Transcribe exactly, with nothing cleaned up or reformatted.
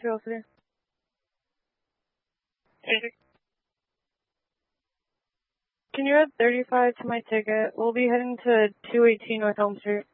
Curiosity. Can you add thirty-five to my ticket? We'll be heading to two eighteen North Elm Street.